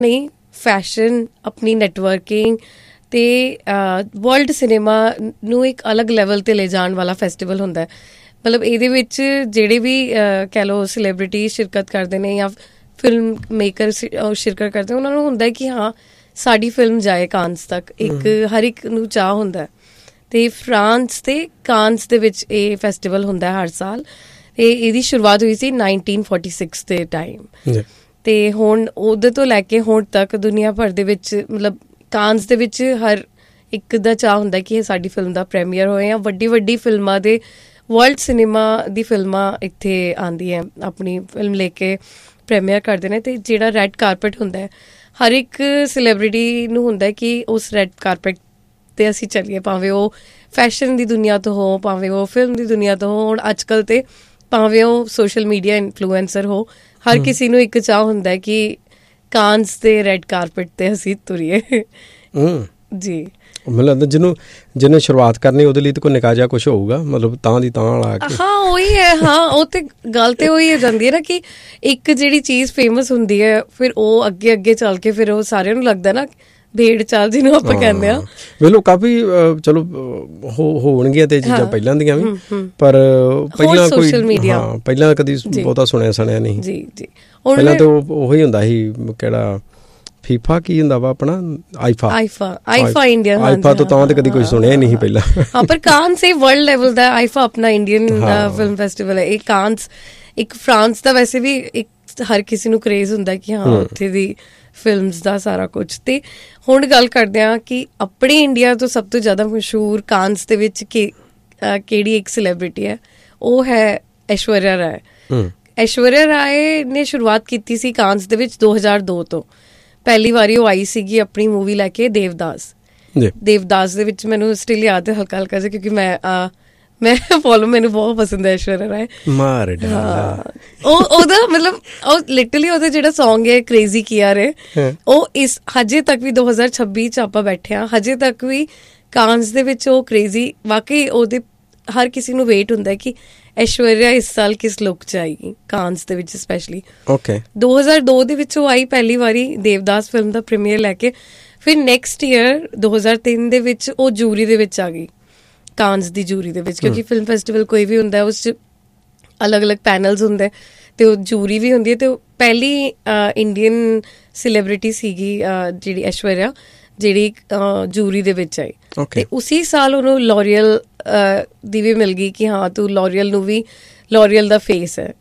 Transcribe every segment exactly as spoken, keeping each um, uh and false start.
ਨਹੀਂ ਫੈਸ਼ਨ, ਆਪਣੀ ਨੈਟਵਰਕਿੰਗ ਤੇ ਵਰਲਡ ਸਿਨੇਮਾ ਨੂੰ ਇੱਕ ਅਲੱਗ ਲੈਵਲ ਤੇ ਲੈ ਜਾਣ ਵਾਲਾ ਫੈਸਟੀਵਲ ਹੁੰਦਾ ਹੈ। ਮਤਲਬ ਇਹਦੇ ਵਿੱਚ ਜਿਹੜੇ ਵੀ ਕਹਿ ਲਓ ਸੈਲੀਬ੍ਰਿਟੀ ਸ਼ਿਰਕਤ ਕਰਦੇ ਨੇ ਜਾਂ ਫਿਲਮ ਮੇਕਰ ਸ਼ਿਰਕਤ ਕਰਦੇ, ਉਹਨਾਂ ਨੂੰ ਹੁੰਦਾ ਕਿ ਹਾਂ ਸਾਡੀ ਫਿਲਮ ਜਾਏ ਕਾਨਸ ਤੱਕ। ਇੱਕ ਹਰ ਇੱਕ ਨੂੰ ਚਾਹ ਹੁੰਦਾ। ਤੇ ਫਰਾਂਸ ਤੇ ਕਾਨਸ ਦੇ ਵਿੱਚ ਇਹ ਫੈਸਟੀਵਲ ਹੁੰਦਾ ਹਰ ਸਾਲ। ਤੇ ਇਹਦੀ ਸ਼ੁਰੂਆਤ ਹੋਈ ਸੀ ਨਾਈਨਟੀਨ ਫੋਰਟੀ ਸਿਕਸ ਦੇ ਟਾਈਮ। ਤੇ ਹੁਣ ਉਹਦੇ ਤੋਂ ਲੈ ਕੇ ਹੁਣ ਤੱਕ ਦੁਨੀਆ ਭਰ ਦੇ ਵਿੱਚ ਮਤਲਬ ਕਾਨਸ ਦੇ ਵਿੱਚ ਹਰ ਇੱਕ ਦਾ ਚਾਹ ਹੁੰਦਾ ਕਿ ਸਾਡੀ ਫਿਲਮ ਦਾ ਪ੍ਰੀਮੀਅਰ ਹੋਏ। ਜਾਂ ਵੱਡੀ ਵੱਡੀ ਫਿਲਮਾਂ ਦੇ ਵਰਲਡ ਸਿਨੇਮਾ ਦੀ ਫਿਲਮਾਂ ਇੱਥੇ ਆਉਂਦੀਆਂ, ਆਪਣੀ ਫਿਲਮ ਲੈ ਕੇ ਪ੍ਰੀਮੀਅਰ ਕਰਦੇ ਨੇ। ਤੇ ਜਿਹੜਾ ਰੈੱਡ ਕਾਰਪੇਟ ਹੁੰਦਾ ਹੈ, ਹਰ ਇੱਕ ਸੈਲੀਬ੍ਰਿਟੀ ਨੂੰ ਹੁੰਦਾ ਕਿ ਉਸ ਰੈੱਡ ਕਾਰਪੇਟ ਤੇ ਅਸੀਂ ਚੱਲੀਏ, ਭਾਵੇਂ ਉਹ ਫੈਸ਼ਨ ਦੀ ਦੁਨੀਆ ਤੋਂ ਹੋ, ਭਾਵੇਂ ਉਹ ਫਿਲਮ ਦੀ ਦੁਨੀਆ ਤੋਂ ਹੋ, ਹੁਣ ਅੱਜ ਕੱਲ੍ਹ ਤੇ ਭਾਵੇਂ ਉਹ ਸੋਸ਼ਲ ਮੀਡੀਆ ਇਨਫਲੂਐਂਸਰ ਹੋ, ਹਰ ਕਿਸੇ ਨੂੰ ਇੱਕ ਚਾਹ ਹੁੰਦਾ ਕਿ ਕਾਨਸ ਦੇ ਰੈੱਡ ਕਾਰਪੇਟ ਤੇ ਅਸੀਂ ਤੁਰੀਏ। ਜੀ ਮੈਨੂੰ ਲੱਗਦਾ ਜਿਹਨੂੰ ਜਿਹਨੇ ਸ਼ੁਰੂਆਤ ਕਰਨੀ ਉਹਦੇ ਲਈ ਤਾਂ ਕੋਈ ਨਿੱਕਾ ਜਿਹਾ ਕੁਛ ਹੋਊਗਾ, ਮਤਲਬ ਤਾਂ ਦੀ ਤਾਂ ਵਾਲਾ। ਹਾਂ ਉਹੀ ਹੈ। ਹਾਂ ਉਹ ਤੇ ਗੱਲ ਤੇ ਉਹੀ ਹੋ ਜਾਂਦੀ ਹੈ ਨਾ ਕਿ ਇੱਕ ਜਿਹੜੀ ਚੀਜ਼ ਫੇਮਸ ਹੁੰਦੀ ਹੈ, ਫਿਰ ਉਹ ਅੱਗੇ ਅੱਗੇ ਚੱਲ ਕੇ ਫਿਰ ਉਹ ਸਾਰਿਆਂ ਨੂੰ ਲੱਗਦਾ ਨਾ ਭੇਡ ਚਾਲ ਜਿਹਨੂੰ ਆਪਾਂ ਕਹਿੰਦੇ ਹਾਂ। ਵੇਲੋ ਕਾਫੀ ਚਲੋ ਹੋਣਗੀਆਂ ਤੇ ਚੀਜ਼ਾਂ ਪਹਿਲਾਂ ਦੀਆਂ ਵੀ, ਪਰ ਪਹਿਲਾਂ ਕੋਈ ਹਾਂ ਪਹਿਲਾਂ ਕਦੀ ਬਹੁਤਾ ਸੁਣਿਆ ਸੁਣਿਆ ਨਹੀਂ। ਜੀ ਜੀ ਪਹਿਲਾਂ ਤਾਂ ਉਹੀ ਹੁੰਦਾ ਸੀ, ਕਿਹੜਾ ਫੀਫਾ ਕੀ ਹੁੰਦਾ ਵਾ ਆਪਣਾ, IIFA IIFA IIFA Indian IIFA ਤੋਂ ਤਾਂ ਤੇ ਕਦੀ ਕੁਝ ਸੁਣਿਆ ਹੀ ਨਹੀਂ ਪਹਿਲਾਂ। ਹਾਂ ਪਰ ਕਾਨਸ ਇਹ ਵਰਲਡ ਲੈਵਲ ਦਾ, ਆਈਫਾ ਆਪਣਾ ਇੰਡੀਅਨ ਫਿਲਮ ਫੈਸਟੀਵਲ ਹੈ। ਇਹ ਕਾਨਸ ਇੱਕ ਫਰਾਂਸ ਦਾ ਵੈਸੇ ਵੀ ਇੱਕ ਹਰ ਕਿਸੇ ਨੂੰ ਕਰੇਜ਼ ਹੁੰਦਾ ਕਿ ਹਾਂ ਉੱਥੇ ਦੀ ਫਿਲਮਸ ਦਾ ਸਾਰਾ ਕੁਛ। ਤੇ ਹੁਣ ਗੱਲ ਕਰਦੇ ਹਾਂ ਕਿ ਆਪਣੇ ਇੰਡੀਆ ਤੋਂ ਸਭ ਤੋਂ ਜ਼ਿਆਦਾ ਮਸ਼ਹੂਰ ਕਾਨਸ ਦੇ ਵਿੱਚ ਕਿ ਕਿਹੜੀ ਇੱਕ ਸੈਲੀਬ੍ਰਿਟੀ ਹੈ, ਉਹ ਹੈ ਐਸ਼ਵਰਿਆ ਰਾਏ। ਐਸ਼ਵਰਿਆ ਰਾਏ ਨੇ ਸ਼ੁਰੂਆਤ ਕੀਤੀ ਸੀ ਕਾਨਸ ਦੇ ਵਿੱਚ ਦੋ ਹਜ਼ਾਰ ਦੋ ਤੋਂ। ਪਹਿਲੀ ਵਾਰੀ ਉਹ ਆਈ ਸੀਗੀ ਆਪਣੀ ਮੂਵੀ ਲੈ ਕੇ ਦੇਵਦਾਸ। ਦੇਵਦਾਸ ਦੇ ਵਿੱਚ ਮੈਨੂੰ ਸਟਿਲ ਯਾਦ ਹੈ ਹਲਕਾ ਹਲਕਾ ਜਿਹਾ, ਕਿਉਂਕਿ ਮੈਂ ਮੈਂ ਫੋਲੋ ਮੈਨੂੰ ਬਹੁਤ ਪਸੰਦ ਹੈ ਐਸ਼ਵਰਿਆ ਰਾਏ। ਮਾਰ ਉਹ ਉਹਦਾ ਮਤਲਬ ਉਹ ਲਿਟਰਲੀ ਉਹਦਾ ਜਿਹੜਾ ਸੌਂਗ ਹੈ ਕ੍ਰੇਜ਼ੀ ਕੀਆ ਰੇ, ਉਹ ਇਸ ਹਜੇ ਤੱਕ ਵੀ ਦੋ ਹਜ਼ਾਰ ਛੱਬੀ ਚ ਆਪਾਂ ਬੈਠੇ ਹਾਂ, ਹਜੇ ਤੱਕ ਵੀ ਕਾਨਸ ਦੇ ਵਿੱਚ ਉਹ ਕ੍ਰੇਜ਼ੀ ਵਾਕਈ ਉਹਦੇ ਹਰ ਕਿਸੇ ਨੂੰ ਵੇਟ ਹੁੰਦਾ ਕਿ ਐਸ਼ਵਰਿਆ ਇਸ ਸਾਲ ਕਿਸ ਲੁੱਕ ਚ ਆਏਗੀ ਕਾਨਸ ਦੇ ਵਿੱਚ ਸਪੈਸ਼ਲੀ। ਓਕੇ ਦੋ ਹਜ਼ਾਰ ਦੋ ਦੇ ਵਿੱਚ ਉਹ ਆਈ ਪਹਿਲੀ ਵਾਰੀ ਦੇਵਦਾਸ ਫਿਲਮ ਦਾ ਪ੍ਰੀਮੀਅਰ ਲੈ ਕੇ। ਫਿਰ ਨੈਕਸਟ ਈਅਰ ਦੋ ਹਜ਼ਾਰ ਤਿੰਨ ਦੇ ਵਿੱਚ ਉਹ ਜੂਰੀ ਦੇ ਵਿੱਚ ਆ ਗਈ, ਕਾਨਸ ਦੀ ਜੂਰੀ ਦੇ ਵਿੱਚ, ਕਿਉਂਕਿ ਫਿਲਮ ਫੈਸਟੀਵਲ ਕੋਈ ਵੀ ਹੁੰਦਾ ਉਸ 'ਚ ਅਲੱਗ ਅਲੱਗ ਪੈਨਲਸ ਹੁੰਦੇ ਤੇ ਉਹ ਜੂਰੀ ਵੀ ਹੁੰਦੀ ਹੈ। ਤੇ ਉਹ ਪਹਿਲੀ ਇੰਡੀਅਨ ਸੈਲੀਬ੍ਰਿਟੀ ਸੀਗੀ ਜਿਹੜੀ ਐਸ਼ਵਰਿਆ, ਜਿਹੜੀ ਜੂਰੀ ਦੇ ਵਿੱਚ ਆਈ। ਤੇ ਉਸੀ ਸਾਲ ਉਹਨੂੰ ਲੋਰੀਅਲ ਦੀ ਵੀ ਮਿਲ ਗਈ ਕਿ ਹਾਂ ਤੂੰ ਲੋਰੀਅਲ ਨੂੰ ਵੀ, ਲੋਰੀਅਲ ਦਾ ਫੇਸ ਹੈ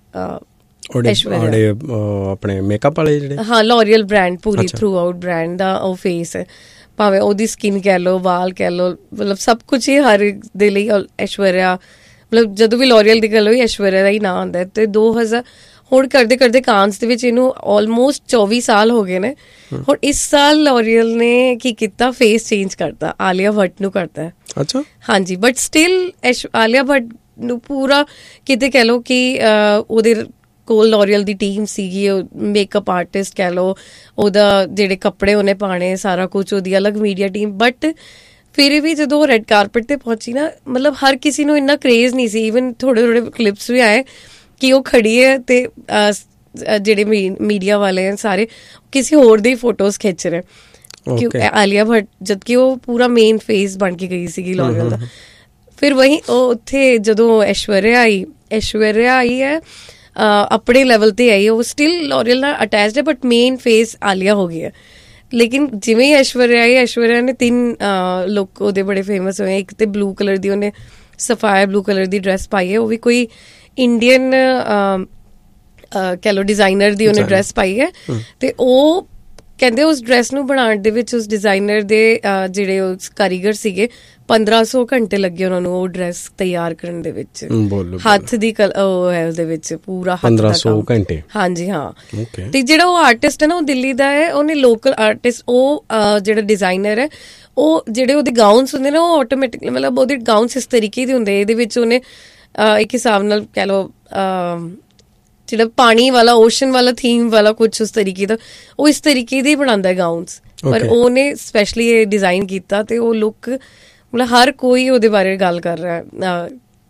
ਆਪਣੇ ਮੇਕਅਪ ਵਾਲੇ ਜਿਹੜੇ, ਹਾਂ ਲੋਰੀਅਲ ਬ੍ਰਾਂਡ ਪੂਰੀ ਥਰੂ ਆਊਟ ਬ੍ਰਾਂਡ ਦਾ ਉਹ ਫੇਸ ਹੈ। ਭਾਵੇਂ ਉਹਦੀ ਸਕਿਨ ਕਹਿ ਲਓ, ਵਾਲ ਕਹਿ ਲਓ, ਮਤਲਬ ਸਭ ਕੁਛ ਹੀ ਹਰ ਦੇ ਲਈ ਐਸ਼ਵਰਿਆ, ਮਤਲਬ ਜਦੋਂ ਵੀ ਲੋਰੀਅਲ ਦੀ ਗੱਲ ਹੋਈ ਐਸ਼ਵਰਿਆ ਦਾ ਹੀ ਨਾਂ ਆਉਂਦਾ। ਤੇ ਦੋ ਹਜ਼ਾਰ ਹੁਣ ਕਰਦੇ ਕਰਦੇ ਕਾਨਸ ਦੇ ਵਿੱਚ ਇਹਨੂੰ ਆਲਮੋਸਟ ਚੌਵੀ ਸਾਲ ਹੋ ਗਏ ਨੇ। ਹੁਣ ਇਸ ਸਾਲ ਲੋਰੀਅਲ ਨੇ ਕੀ ਕੀਤਾ, ਫੇਸ ਚੇਂਜ ਕਰਤਾ, ਆਲੀਆ ਭੱਟ ਨੂੰ ਕਰਤਾ ਹੈ। ਅੱਛਾ ਹਾਂਜੀ, ਬਟ ਸਟਿਲ ਐਸ਼ ਆਲੀਆ ਭੱਟ ਨੂੰ ਪੂਰਾ ਕਿਤੇ ਕਹਿ ਲਓ ਕਿ ਉਹਦੇ ਕੋਲ ਲੋਰੀਅਲ ਦੀ ਟੀਮ ਸੀਗੀ, ਉਹ ਮੇਕਅਪ ਆਰਟਿਸਟ ਕਹਿ ਲਓ, ਉਹਦਾ ਜਿਹੜੇ ਕੱਪੜੇ ਉਹਨੇ ਪਾਣੇ ਸਾਰਾ ਕੁਛ, ਉਹਦੀ ਅਲੱਗ ਮੀਡੀਆ ਟੀਮ। ਬਟ ਫਿਰ ਵੀ ਜਦੋਂ ਉਹ ਰੈੱਡ ਕਾਰਪੇਟ ਤੇ ਪਹੁੰਚੀ ਨਾ, ਮਤਲਬ ਹਰ ਕਿਸੇ ਨੂੰ ਇੰਨਾ ਕਰੇਜ਼ ਨਹੀਂ ਸੀ। ਈਵਨ ਥੋੜੇ ਥੋੜੇ ਕਲਿਪਸ ਵੀ ਆਏ ਕਿ ਉਹ ਖੜੀ ਹੈ ਤੇ ਜਿਹੜੇ ਮੀਡੀਆ ਵਾਲੇ ਹੈ ਸਾਰੇ ਕਿਸੇ ਹੋਰ ਦੇ ਫੋਟੋਜ਼ ਖਿੱਚ ਰਹੇ, ਕਿਉਂਕਿ ਆਲੀਆ ਭੱਟ ਜਦਕਿ ਉਹ ਪੂਰਾ ਮੇਨ ਫੇਸ ਬਣ ਕੇ ਗਈ ਸੀਗੀ ਲੋਰੀਅਲ ਦਾ। ਫਿਰ ਵਹੀ ਉਹ ਉੱਥੇ ਜਦੋਂ ਐਸ਼ਵਰਿਆ ਆਈ, ਐਸ਼ਵਰਿਆ ਆਈ ਹੈ ਆਪਣੇ ਲੈਵਲ ਤੇ ਆਈ, ਉਹ ਸਟਿਲ ਲੋਰੀਅਲ ਨਾਲ ਅਟੈਚਡ ਹੈ ਬਟ ਮੇਨ ਫੇਸ ਆਲੀਆ ਹੋ ਗਈ ਹੈ। ਲੇਕਿਨ ਜਿਵੇਂ ਹੀ ਐਸ਼ਵਰਿਆ ਆਈ, ਐਸ਼ਵਰਿਆ ਨੇ ਤਿੰਨ ਲੁੱਕ ਉਹਦੇ ਬੜੇ ਫੇਮਸ ਹੋਏ। ਇੱਕ ਤੇ ਬਲੂ ਕਲਰ ਦੀ ਉਹਨੇ ਸਫਾਇਰ ਬਲੂ ਕਲਰ ਦੀ ਡਰੈਸ ਪਾਈ ਹੈ, ਉਹ ਵੀ ਕੋਈ ਇੰਡੀਅਨ ਕਹਿ ਲਓ ਡਿਜ਼ਾਈਨਰ ਦੀ ਉਹਨੇ ਡਰੈਸ ਪਾਈ ਹੈ। ਤੇ ਉਹ ਕਹਿੰਦੇ ਉਸ ਡਰੈਸ ਨੂੰ ਬਣਾਉਣ ਦੇ ਵਿੱਚ ਉਸ ਡਿਜ਼ਾਈਨਰ ਦੇ ਜਿਹੜੇ ਉਸ ਕਾਰੀਗਰ ਸੀਗੇ ਪੰਦਰਾਂ ਸੌ ਘੰਟੇ ਲੱਗੇ ਉਹਨਾਂ ਨੂੰ ਉਹ ਡਰੈਸ ਤਿਆਰ ਕਰਨ ਦੇ ਵਿੱਚ। ਹੱਥ ਦੀ ਉਹ ਹੈ ਉਹਦੇ ਵਿੱਚ ਪੂਰਾ ਪੰਦਰਾਂ ਸੌ ਘੰਟੇ। ਹਾਂਜੀ ਹਾਂ। ਤੇ ਜਿਹੜਾ ਉਹ ਆਰਟਿਸਟ ਹੈ ਨਾ ਉਹ ਦਿੱਲੀ ਦਾ ਹੈ, ਉਹਨੇ ਲੋਕਲ ਆਰਟਿਸਟ, ਉਹ ਜਿਹੜਾ ਡਿਜ਼ਾਈਨਰ ਹੈ, ਉਹ ਜਿਹੜੇ ਉਹਦੇ ਗਾਊਨਸ ਹੁੰਦੇ ਨਾ ਉਹ ਆਟੋਮੈਟਿਕਲੀ ਮਤਲਬ ਉਹਦੇ ਗਾਊਨਸ ਇਸ ਤਰੀਕੇ ਦੇ ਹੁੰਦੇ, ਇਹਦੇ ਵਿੱਚ ਉਹਨੇ ਇੱਕ ਹਿਸਾਬ ਨਾਲ ਕਹਿ ਲਓ ਜਿਹੜਾ ਪਾਣੀ ਵਾਲਾ ਓਸ਼ਨ ਵਾਲਾ ਥੀਮ ਵਾਲਾ ਕੁਛ ਉਸ ਤਰੀਕੇ ਦਾ, ਉਹ ਇਸ ਤਰੀਕੇ ਦੇ ਹੀ ਬਣਾਉਂਦਾ ਗਾਊਨਸ। ਪਰ ਉਹਨੇ ਸਪੈਸ਼ਲੀ ਇਹ ਡਿਜ਼ਾਈਨ ਕੀਤਾ ਤੇ ਉਹ ਲੁੱਕ ਮਤਲਬ ਹਰ ਕੋਈ ਉਹਦੇ ਬਾਰੇ ਗੱਲ ਕਰ ਰਿਹਾ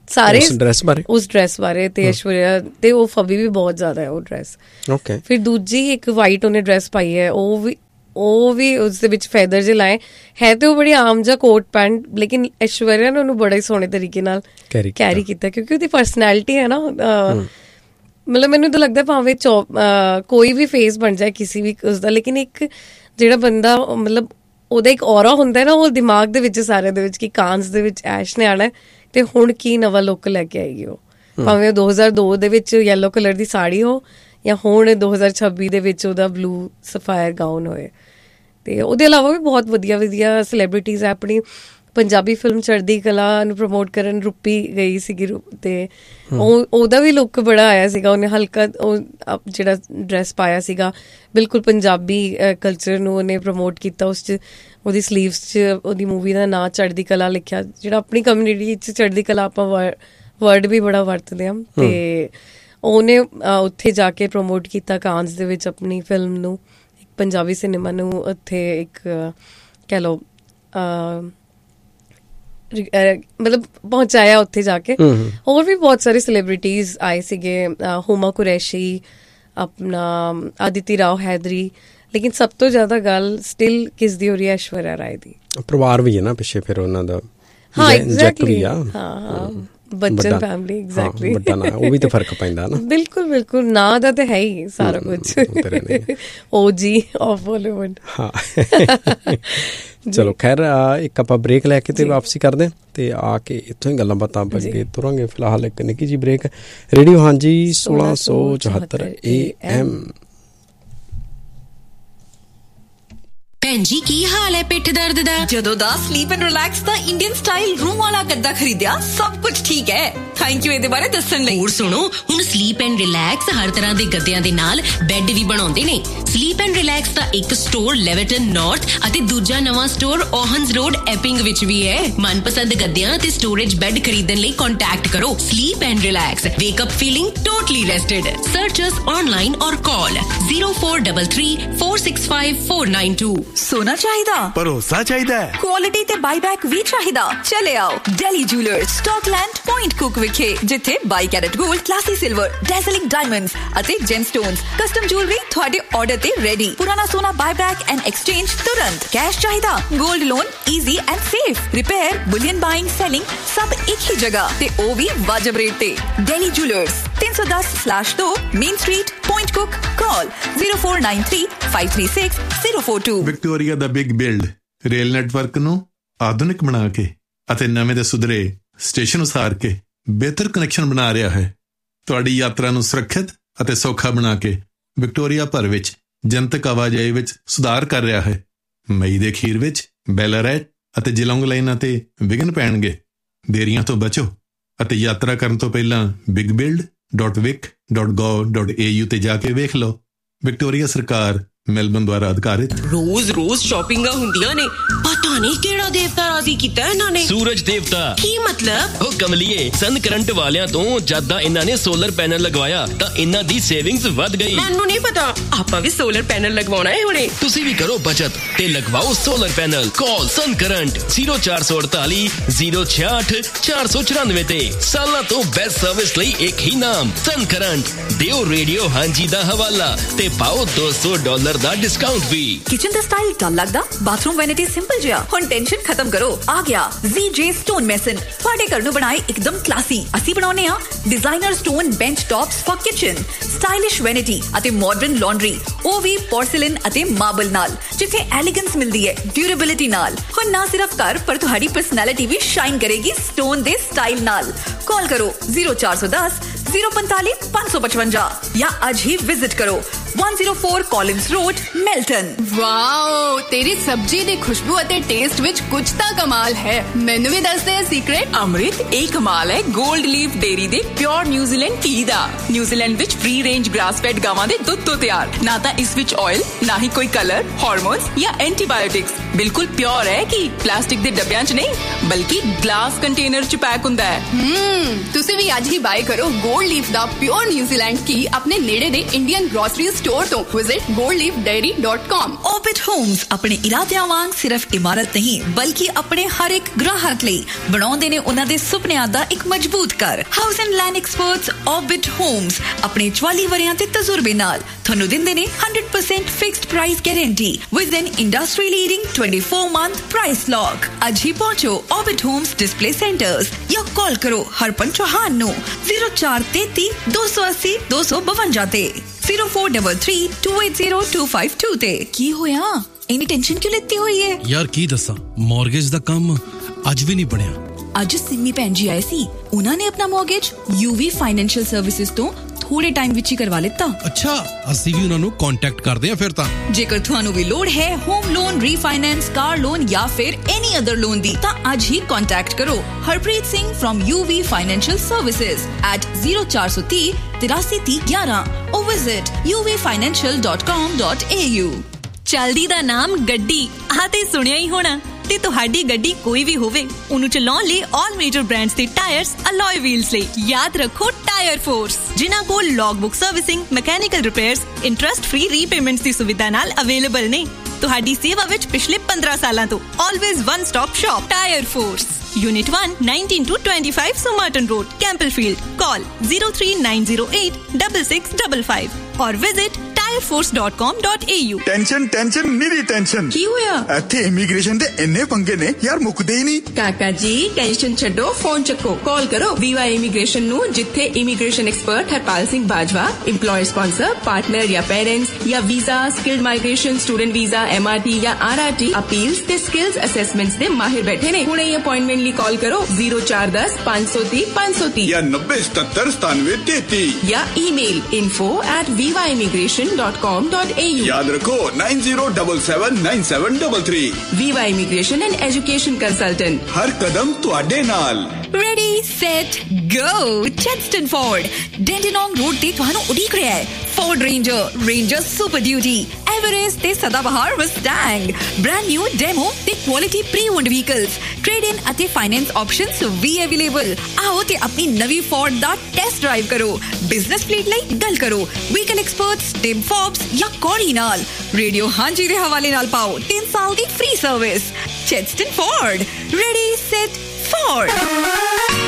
ਸਾਰੇ ਉਸ ਡਰੈਸ ਬਾਰੇ ਉਸ ਡਰੈਸ ਬਾਰੇ ਤੇ ਐਸ਼ਵਰਿਆ ਤੇ ਉਹ ਫਬੀ ਵੀ ਬਹੁਤ ਜ਼ਿਆਦਾ ਹੈ ਉਹ ਡਰੈਸ। ਓਕੇ। ਫਿਰ ਦੂਜੀ ਇੱਕ ਵਾਈਟ ਉਹਨੇ ਡਰੈਸ ਪਾਈ ਹੈ, ਉਹ ਵੀ ਉਹ ਵੀ ਉਸ ਦੇ ਵਿੱਚ ਫੈਦਰ ਜਿਹੇ ਲਾਏ ਹੈ ਤੇ ਉਹ ਬੜੀ ਆਮ ਜਿਹਾ ਕੋਟ ਪੈਂਟ, ਲੇਕਿਨ ਐਸ਼ਵਰਿਆ ਨੇ ਉਹਨੂੰ ਬੜੇ ਹੀ ਸੋਹਣੇ ਤਰੀਕੇ ਨਾਲ ਕੈਰੀ ਕੀਤਾ ਕਿਉਂਕਿ ਉਹਦੀ ਪਰਸਨੈਲਿਟੀ ਹੈ ਨਾ। ਮਤਲਬ ਮੈਨੂੰ ਤਾਂ ਲੱਗਦਾ ਭਾਵੇਂ ਚੌ ਕੋਈ ਵੀ ਫੇਸ ਬਣ ਜਾਏ ਕਿਸੇ ਵੀ ਉਸਦਾ, ਲੇਕਿਨ ਇੱਕ ਜਿਹੜਾ ਬੰਦਾ ਮਤਲਬ ਉਹਦਾ ਇੱਕ ਔਰਾ ਹੁੰਦਾ ਨਾ ਉਹ ਦਿਮਾਗ ਦੇ ਵਿੱਚ ਸਾਰਿਆਂ ਦੇ ਵਿੱਚ ਕਿ ਕਾਂਸ ਦੇ ਵਿੱਚ ਐਸ਼ ਨੇ ਆਉਣਾ ਤੇ ਹੁਣ ਕੀ ਨਵਾਂ ਲੁੱਕ ਲੈ ਕੇ ਆਏਗੀ ਉਹ, ਭਾਵੇਂ ਉਹ ਦੋ ਹਜ਼ਾਰ ਦੋ ਦੇ ਵਿੱਚ ਯੈਲੋ ਕਲਰ ਦੀ ਸਾੜੀ ਹੋ ਜਾਂ ਹੁਣ ਦੋ ਹਜ਼ਾਰ ਛੱਬੀ ਦੇ ਵਿੱਚ ਉਹਦਾ ਬਲੂ ਸਫਾਇਰ ਗਾਊਨ ਹੋਏ। ਤੇ ਉਹਦੇ ਇਲਾਵਾ ਵੀ ਬਹੁਤ ਵਧੀਆ ਵਧੀਆ ਸੈਲੀਬ੍ਰਿਟੀਜ਼ ਹੈ। ਆਪਣੀ ਪੰਜਾਬੀ ਫਿਲਮ ਚੜ੍ਹਦੀ ਕਲਾ ਨੂੰ ਪ੍ਰਮੋਟ ਕਰਨ ਰੂਪੀ ਗਈ ਸੀਗੀ ਤੇ ਉਹ ਉਹਦਾ ਵੀ ਲੁੱਕ ਬੜਾ ਆਇਆ ਸੀਗਾ। ਉਹਨੇ ਹਲਕਾ ਉਹ ਜਿਹੜਾ ਡਰੈਸ ਪਾਇਆ ਸੀਗਾ ਬਿਲਕੁਲ ਪੰਜਾਬੀ ਕਲਚਰ ਨੂੰ ਉਹਨੇ ਪ੍ਰਮੋਟ ਕੀਤਾ। ਉਸ 'ਚ ਉਹਦੀ ਸਲੀਵਸ 'ਚ ਉਹਦੀ ਮੂਵੀ ਦਾ ਨਾਂ ਚੜ੍ਹਦੀ ਕਲਾ ਲਿਖਿਆ, ਜਿਹੜਾ ਆਪਣੀ ਕਮਿਊਨਿਟੀ 'ਚ ਚੜ੍ਹਦੀ ਕਲਾ ਆਪਾਂ ਵਰਡ ਵੀ ਬੜਾ ਵਰਤਦੇ ਹਾਂ। ਤੇ ਉਹਨੇ ਉੱਥੇ ਜਾ ਕੇ ਪ੍ਰਮੋਟ ਕੀਤਾ ਕਾਂਸ ਦੇ ਵਿੱਚ ਆਪਣੀ ਫਿਲਮ ਨੂੰ, ਇੱਕ ਪੰਜਾਬੀ ਸਿਨੇਮਾ ਨੂੰ ਉੱਥੇ ਇੱਕ ਕਹਿ ਲਓ ਮਤਲਬ ਪਹੁੰਚਾਇਆ ਉੱਥੇ ਜਾ ਕੇ। ਹੋਰ ਵੀ ਬਹੁਤ ਸਾਰੇ ਸੈਲੀਬ੍ਰਿਟੀਜ਼ ਆਏ ਸੀਗੇ, ਹੁਮਾ ਕੁਰੈਸ਼ੀ, ਆਪਣਾ ਆਦਿਤੀ ਰਾਓ ਹੈਦਰੀ, ਲੇਕਿਨ ਸਭ ਤੋਂ ਜ਼ਿਆਦਾ ਗੱਲ ਸਟਿਲ ਕਿਸ ਦੀ ਹੋ ਰਹੀ ਹੈ, ਐਸ਼ਵਰਿਆ ਰਾਏ ਦੀ। ਪਰਿਵਾਰ ਵੀ ਹੈ ਨਾ ਪਿੱਛੇ ਫਿਰ ਉਹਨਾਂ ਦਾ। ਹਾਂ ਐਗਜ਼ੈਕਟਲੀ, ਹਾਂ ਹਾਂ ਬੱਚਨ ਫੈਮਿਲੀ, ਐਗਜ਼ੈਕਟਲੀ ਵੱਡਾ ਨਾਂ, ਉਹ ਵੀ ਤਾਂ ਫਰਕ ਪੈਂਦਾ ਨਾ। ਬਿਲਕੁਲ ਬਿਲਕੁਲ, ਨਾਂ ਦਾ ਤਾਂ ਹੈ ਹੀ ਸਾਰਾ ਕੁਝ, ਓ ਜੀ ਆਫ ਬਾਲੀਵੁੱਡ। ਹਾਂ ਚਲੋ ਖੈਰ ਇੱਕ ਆਪਾਂ ਬ੍ਰੇਕ ਲੈ ਕੇ ਤੇ ਵਾਪਸੀ ਕਰਦੇ ਤੇ ਆ ਕੇ ਇੱਥੋਂ ਹੀ ਗੱਲਾਂ ਬਾਤਾਂ ਅੱਗੇ ਤੁਰਾਂਗੇ। ਫਿਲਹਾਲ ਇੱਕ ਨਿੱਕੀ ਜੀ ਬ੍ਰੇਕ। ਰੇਡੀਓ ਹਾਂਜੀ ਸੋਲਾਂ ਸੌ ਚੁਹੱਤਰ ਏ ਐਮ। ਭੈਣ ਜੀ ਕੀ ਹਾਲ ਹੈ ਪਿੱਠ ਦਰਦ ਦਾ? ਜਦੋਂ ਦਾ sleep and relax the Indian style room ਵਾਲਾ ਗੱਦਾ ਖਰੀਦਿਆ ਸਭ ਕੁਝ ਠੀਕ ਹੈ। ਥੈਂਕ ਯੂ ਇਹਦੇ ਬਾਰੇ ਦੱਸਣ ਲਈ। ਹੋਰ ਸੁਣੋ, ਹੁਣ ਸਲੀਪ ਐਂਡ ਰਿਲੈਕਸ ਹਰ ਤਰ੍ਹਾਂ ਦੇ ਗੱਦਿਆਂ ਦੇ ਨਾਲ ਬੈੱਡ ਵੀ ਬਣਾਉਂਦੇ ਨੇ। ਸਲੀਪ ਐਂਡ ਰਿਲੈਕਸ ਦਾ ਇੱਕ ਸਟੋਰ ਲੈਵਰਟਨ ਨਾਰਥ ਅਤੇ ਦੂਜਾ ਨਵਾਂ ਸਟੋਰ ਓਹਨਸ ਰੋਡ ਐਪਿੰਗ ਵਿੱਚ ਵੀ ਹੈ। ਮਨਪਸੰਦ ਗੱਦਿਆਂ ਅਤੇ ਸਟੋਰੇਜ ਬੈੱਡ ਖਰੀਦਣ ਲਈ ਕੰਟੈਕਟ ਕਰੋ sleep and relax. ਵੇਕ up feeling totally ਰੈਸਟਡ। Search us online ਔਰ ਕਾਲ zero four three three four six five four nine two। ਸੋਨਾ ਚਾਹੀਦਾ, ਭਰੋਸਾ ਚਾਹੀਦਾ, ਕੁਆਲਿਟੀ ਤੇ ਬਾਈਬੈਕ ਵੀ ਚਾਹੀਦਾ? ਚਲੇ ਆਓ ਡੈਲੀ ਜੂਲਰਸ, ਸਟਾਕਲੈਂਡ, ਪੁਆਇੰਟ ਕੁਕ ਵਿਖੇ, ਜਿੱਥੇ ਬਾਈ ਕੈਰਟ 골ਡ, ਕਲਾਸੀ ਸਿਲਵਰ, ਡੈਜ਼ਲਿੰਗ ਡਾਇਮੰਡਸ ਅਤੇ ਜੈਮਸਟੋਨਸ ਕਸਟਮ ਜੂਲਰੀ ਤੁਹਾਡੇ ਆਰਡਰ ਤੇ ਰੈਡੀ। ਪੁਰਾਣਾ ਸੋਨਾ ਬਾਈਬੈਕ ਐਂਡ ਐਕਸਚੇਂਜ ਤੁਰੰਤ। ਕੈਸ਼ ਚਾਹੀਦਾ, 골ਡ loan easy and safe. Repair, bullion buying, selling ਸਭ ਇੱਕ ਹੀ ਜਗ੍ਹਾ ਤੇ ਉਹ ਵੀ ਵਾਜਬ ਰੇਟ ਤੇ। ਡੈਲੀ ਜੂਲਰਸ ਤਿੰਨ ਸੌ ਦਸ ਸਲੈਸ਼ ਦੋ ਮੇਨ ਸਟਰੀਟ, ਪੁਆਇੰਟ ਕੁਕ। ਕਾਲ zero four nine three five three six zero four two। Victoria ਦਾ ਬਿਗ ਬਿਲਡ ਰੇਲ ਨੈਟਵਰਕ ਨੂੰ ਆਧੁਨਿਕ ਬਣਾ ਕੇ ਅਤੇ ਨਵੇਂ ਦੇ ਸੁਧਰੇ ਸਟੇਸ਼ਨ ਉਸਾਰ ਕੇ ਬਿਹਤਰ ਕਨੈਕਸ਼ਨ ਬਣਾ ਰਿਹਾ ਹੈ। ਤੁਹਾਡੀ ਯਾਤਰਾ ਨੂੰ ਸੁਰੱਖਿਅਤ ਅਤੇ ਸੌਖਾ ਬਣਾ ਕੇ ਵਿਕਟੋਰੀਆ ਭਰ ਵਿੱਚ ਜਨਤਕ ਆਵਾਜਾਈ ਵਿੱਚ ਸੁਧਾਰ ਕਰ ਰਿਹਾ ਹੈ। ਮਈ ਦੇ ਅਖੀਰ ਵਿੱਚ ਬੈਲਾਰੈਟ ਅਤੇ ਜਿਲੋਂਗ ਲਾਈਨਾਂ ਤੇ ਵਿਘਨ ਪੈਣਗੇ। ਦੇਰੀਆਂ ਤੋਂ ਬਚੋ ਅਤੇ ਯਾਤਰਾ ਕਰਨ ਤੋਂ ਪਹਿਲਾਂ ਬਿਗ ਬਿਲਡ ਡਾਟ ਵਿਕ ਡਾਟ ਗੋਵ ਡਾਟ ਏ ਯੂ ਤੇ ਜਾ ਕੇ ਵੇਖ ਲਓ। ਵਿਕਟੋਰੀਆ ਸਰਕਾਰ, ਮੈਲਬਨ ਦੁਆਰਾ ਅਧਿਕਾਰਿਤ। ਰੋਜ਼ ਰੋਜ਼ ਸ਼ਾਪਿੰਗਾਂ ਹੁੰਦੀਆਂ ਨੇ, ਪਤਾ ਨਹੀਂ ਕਿਹੜਾ ਦੇਵਤਾ ਰਾਜ਼ੀ ਕੀਤਾ ਇਹਨਾਂ ਨੇ। ਸੂਰਜ ਦੇਵਤਾ। ਕੀ ਮਤਲਬ? ਉਹ ਕਮਲੀਏ, ਸਨ ਕਰੰਟ ਵਾਲਿਆਂ ਤੋਂ ਜਦ ਦਾ ਇਹਨਾਂ ਨੇ ਸੋਲਰ ਪੈਨਲ ਲਗਵਾਇਆ ਤਾਂ ਇਹਨਾਂ ਦੀ ਸੇਵਿੰਗਸ ਵੱਧ ਗਈ। ਮੈਨੂੰ ਨਹੀਂ ਪਤਾ, ਆਪਾਂ ਵੀ ਸੋਲਰ ਪੈਨਲ ਲਗਵਾਉਣਾ ਹੈ ਹੁਣੇ। ਤੁਸੀਂ ਵੀ ਕਰੋ ਬਚਤ ਤੇ ਲਗਵਾਓ ਸੋਲਰ ਪੈਨਲ। ਕਾਲ ਸਨ ਕਰੰਟ ਜ਼ੀਰੋ ਚਾਰ ਸੌ ਅੜਤਾਲੀ ਜ਼ੀਰੋ ਛਿਆਹਠ ਚਾਰ ਸੌ ਚੁਰਾਨਵੇਂ ਤੇ। ਸਾਲਾਂ ਤੋਂ ਬੈਸਟ ਸਰਵਿਸ ਲਈ ਇੱਕ ਹੀ ਨਾਮ, ਸਨ ਕਰੰਟ। ਦਿਓ ਰੇਡੀਓ ਹਾਂਜੀ ਦਾ ਹਵਾਲਾ ਤੇ ਪਾਓ ਦੋ ਸੌ ਡਾਲਰ ਦਾ ਡਿਸਕਾਊਂਟ ਵੀ। ਕਿਚਨ ਦਾ ਸਟਾਈਲ ਡਲ ਲੱਗਦਾ, ਬਾਥਰੂਮ ਵੈਨਿਟੀ ਸਿੰਪਲ ਜਿਹਾ। ਹੁਣ ਟੈਨਸ਼ਨ ਖਤਮ ਕਰੋ, ਆ ਗਿਆ Z J Stone Mason। ਤੁਹਾਡੇ ਘਰ ਨੂੰ ਬਣਾਏ ਇੱਕਦਮ ਕਲਾਸੀ। ਅਸੀਂ ਬਣਾਉਂਦੇ ਹਾਂ designer stone bench tops for kitchen, stylish vanity ਅਤੇ ਮਾਡਰਨ ਲਾਂਡਰੀ, ਉਹ ਵੀ ਪੋਰਸਿਲਨ ਅਤੇ ਮਾਰਬਲ ਨਾਲ, ਜਿੱਥੇ ਐਲੀਗੈਂਸ ਮਿਲਦੀ ਹੈ ਡਿਊਰੇਬਿਲਿਟੀ ਨਾਲ। ਹੁਣ ਨਾ ਸਿਰਫ ਘਰ ਪਰ ਤੁਹਾਡੀ ਪਰਸਨੈਲਿਟੀ ਵੀ ਸ਼ਾਈਨ ਕਰੇਗੀ ਸਟੋਨ ਦੇ ਸਟਾਈਲ ਨਾਲ। ਕਾਲ ਕਰੋ ਜ਼ੀਰੋ ਚਾਰ ਸੌ ਦਸ ਜ਼ੀਰੋ ਪੰਤਾਲੀ ਪੰਜ ਸੌ ਪਚਵੰਜਾ ਜਾਂ ਅੱਜ ਹੀ ਵਿਜ਼ਿਟ ਕਰੋ one oh four Collins Road, Melton। Wow, ਤੇਰੀ ਸਬਜ਼ੀ ਦੀ ਖੁਸ਼ਬੂ ਅਤੇ ਟੇਸਟ ਵਿੱਚ ਕੁਝ ਤਾਂ ਕਮਾਲ ਹੈ। ਮੈਨੂੰ ਵੀ ਦੱਸ ਦੇ ਸੀਕ੍ਰੇਟ। ਅੰਮ੍ਰਿਤ, ਇਹ ਕਮਾਲ ਹੈ 골ਡ ਲੀਫ ਡੇਅਰੀ ਦੇ ਪਿਓਰ ਨਿਊਜ਼ੀਲੈਂਡ ਘੀ ਦਾ। ਨਿਊਜ਼ੀਲੈਂਡ ਵਿੱਚ ਫ੍ਰੀ ਰੇਂਜ ਗ੍ਰਾਸ ਫੈਡ ਗਾਵਾਂ ਦੇ ਦੁੱਧ ਤੋਂ ਤਿਆਰ। ਨਾ ਤਾਂ ਇਸ ਵਿੱਚ ਆਇਲ, ਨਾ ਹੀ ਕੋਈ ਕਲਰ, ਹਾਰਮੋਨਸ ਜਾਂ ਐਂਟੀਬਾਇਓਟਿਕਸ। ਬਿਲਕੁਲ ਪਿਓਰ ਹੈ ਕਿ ਪਲਾਸਟਿਕ ਦੇ ਡੱਬਿਆਂ 'ਚ ਨਹੀਂ, ਬਲਕਿ ਗਲਾਸ ਕੰਟੇਨਰ 'ਚ ਪੈਕ ਹੁੰਦਾ ਹੈ। ਹਮ ਤੁਸੀਂ ਵੀ ਅੱਜ ਹੀ ਬਾਏ ਕਰੋ 골ਡ ਲੀਫ ਦਾ ਪਿਓਰ ਨਿਊਜ਼ੀਲੈਂਡ ਘੀ ਆਪਣੇ ਨੇੜੇ ਦੇ ਇੰਡੀਅਨ ਗ੍ਰੋਸਰੀ स्टोर तो visit gold leaf dairy dot com. Orbit Holmes अपने इरादियां वांग सिर्फ इमारत नहीं बल्कि अपने हर एक ग्राहक ਲਈ ਬਣਾਉਂਦੇ ਨੇ ਉਹਨਾਂ ਦੇ ਸੁਪਨਿਆਂ ਦਾ ਇੱਕ ਮਜ਼ਬੂਤ ਘਰ। House and land experts orbit homes ਆਪਣੇ ਚੁਆਲੀ ਵਰਿਆਂ ਦੇ ਤਜਰਬੇ ਨਾਲ ਤੁਹਾਨੂੰ ਦਿੰਦੇ ਨੇ one hundred percent fixed price guarantee with N industry leading twenty-four month price lock. ਅੱਜ ਹੀ ਪਹੁੰਚੋ ऑर्बिट ਹੋਮਸ ਡਿਸਪਲੇ ਸੈਂਟਰਸ ਜਾਂ ਕਾਲ ਕਰੋ ਹਰਪਨ ਚੌਹਾਨ ਨੂੰ zero four three three two eight zero two two two five ਤੇ zero four three three two eight zero two five two ਤੇ। ਕੀ ਹੋਇਆ ਇੰਨੀ tension ਕਿਉਂ ਲੈਤੀ ਹੋਈ ਹੈ ਯਾਰ? ਕੀ ਦੱਸਾਂ, ਮਾਰਗੇਜ ਦਾ ਕੰਮ ਅੱਜ ਵੀ ਨਹੀਂ ਬਣਿਆ। ਅੱਜ ਸਿੰਮੀ ਭੈਣ ਜੀ ਆਏ ਸੀ, ਉਹਨਾਂ ਨੇ ਆਪਣਾ ਮਾਰਗੇਜ ਯੂਵੀ ਫਾਈਨੈਂਸ਼ੀਅਲ ਸਰਵਿਸਿਜ਼ ਤੋਂ ਥੋੜੇ ਟਾਈਮ ਵਿੱਚ ਹੀ ਕਰਵਾ ਲਿੱਤਾ। ਅੱਛਾ, ਅਸੀਂ ਵੀ ਉਹਨਾਂ ਨੂੰ ਕੰਟੈਕਟ ਕਰਦੇ ਹਾਂ ਫਿਰ ਤਾਂ। ਜੇਕਰ ਤੁਹਾਨੂੰ ਵੀ ਲੋੜ ਹੈ home loan, refinance, car loan ਜਾਂ ਫਿਰ ਐਨੀ ਅਦਰ ਲੋਨ ਦੀ ਤਾਂ ਅੱਜ ਹੀ ਕੰਟੈਕਟ ਕਰੋ Harpreet Singh firm UV financial services at zero four three three eight three one one or visit u v financial dot com dot a u। ਚਲਦੀ ਦਾ ਨਾਮ ਗੱਡੀ, ਆਹ ਤੇ ਸੁਣਿਆ ਹੀ ਹੋਣਾ। ਤੇ ਤੁਹਾਡੀ ਗੱਡੀ ਕੋਈ ਵੀ ਹੋਵੇ, ਉਹਨੂੰ ਚਲਾਉਣ ਲਈ ਆਲ ਮੇਜਰ ਬ੍ਰਾਂਡਸ ਦੇ ਟਾਇਰਸ, ਅਲੋਏ ਵੀਲਸ ਲਈ ਯਾਦ ਰੱਖੋ ਟਾਇਰ ਫੋਰਸ, ਜਿਨ੍ਹਾਂ ਕੋਲ ਲੌਗਬੁੱਕ servicing, mechanical repairs, interest free repayments ਦੀ ਸੁਵਿਧਾ ਨਾਲ ਅਵੇਲੇਬਲ ਨੇ। ਤੁਹਾਡੀ ਸੇਵਾ ਵਿੱਚ ਪਿਛਲੇ ਪੰਦਰਾਂ ਸਾਲਾਂ ਤੋਂ always one stop shop tyre force. Unit one, nineteen to twenty-five Somerton Road, Campbellfield. Call zero three nine zero eight six six five five or visit tire force dot com dot a u। Tension tension ਨਿਰੀ tension. ਕੀ ਹੋਇਆ? ਇੱਥੇ immigration ਦੇ ਇੰਨੇ ਪੰਗੇ ਨੇ ਯਾਰ, ਮੁੱਕਦੇ ਹੀ ਨਹੀਂ। ਕਾਕਾ ਜੀ ਟੈਨਸ਼ਨ ਛੱਡੋ, ਫੋਨ ਚੱਕੋ, ਕਾਲ ਕਰੋ ਵੀਵਾ ਇਮੀਗ੍ਰੇਸ਼ਨ ਨੂੰ, ਜਿੱਥੇ immigration expert Harpal Singh Bajwa, employer sponsor, partner ਜਾਂ ਪੇਰੈਂਟਸ ਜਾਂ visa, skilled migration, student visa, M R T ਜਾਂ ਆਰ ਆਰ ਟੀ ਅਪੀਲਸ ਤੇ ਸਕਿਲਸ ਅਸੈਸਮੈਂਟਸ ਦੇ ਮਾਹਿਰ ਬੈਠੇ ਨੇ। ਹੁਣੇ ਹੀ ਅਪਾਇੰਟਮੈਂਟ ਲਈ ਕਾਲ ਕਰੋ zero four one zero five zero three five zero three ਜਾਂ ਨੱਬੇ ਸਤੱਤਰ ਸਤਾਨਵੇਂ ਤੇਤੀ ਜਾਂ email info at viva immigration dot com dot a u। ਯਾਦ ਰੱਖੋ nine zero seven seven nine seven three three। Viva Immigration and Education Consultant, ਹਰ ਕਦਮ ਤੁਹਾਡੇ ਨਾਲ। Ready, set, go! Chadstone Ford, Dandenong Road ਤੇ ਤੁਹਾਨੂੰ ਉਡੀਕ ਰਿਹਾ ਹੈ। Ford Ranger, Ranger Super Duty, Everest ਤੇ ਸਦਾਬਹਾਰ Mustang, brand new demo ਤੇ quality pre-owned vehicles, trade-in ਅਤੇ finance options ਵੀ available। ਆਓ ਤੇ ਆਪਣੀ ਨਵੀਂ Ford ਦਾ ਟੈਸਟ ਡਰਾਈਵ ਕਰੋ। ਬਿਜ਼ਨਸ ਫਲੀਟ ਲਈ ਗੱਲ ਕਰੋ ਵਹੀਕਲ ਐਕਸਪਰਟਸ ਟਿਮ ਫੋਬਸ ਜਾਂ ਕੋਰੀ ਨਾਲ। ਰੇਡੀਓ ਹਾਂਜੀ ਦੇ ਹਵਾਲੇ ਨਾਲ ਪਾਓ ਤਿੰਨ ਸਾਲ ਦੀ free service. Chadstone Ford, ready, set, Ford।